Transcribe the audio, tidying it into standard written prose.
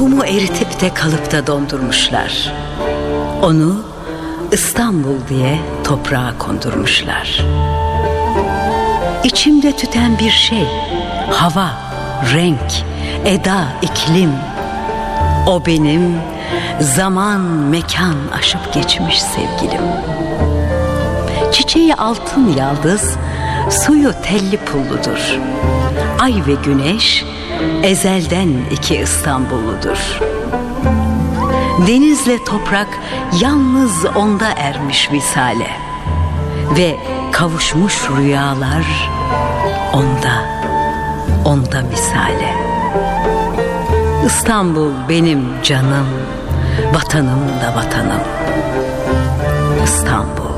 Ruhumu eritip de kalıpta dondurmuşlar. Onu İstanbul diye toprağa kondurmuşlar. İçimde tüten bir şey, hava, renk, eda, iklim. O benim zaman, mekan aşıp geçmiş sevgilim. Çiçeği altın yaldız, suyu telli pulludur. Ay ve güneş ezelden iki İstanbulludur. Denizle toprak yalnız onda ermiş visale ve kavuşmuş rüyalar onda misale. İstanbul benim canım, vatanım da vatanım. İstanbul.